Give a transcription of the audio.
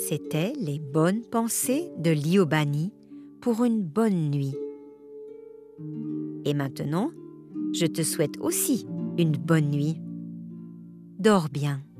C'étaient les bonnes pensées de Liobani pour une bonne nuit. Et maintenant, je te souhaite aussi une bonne nuit. Dors bien.